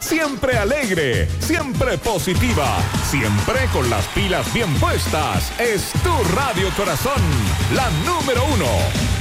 Siempre alegre, siempre positiva, siempre con las pilas bien puestas. Es tu Radio Corazón, la número 1.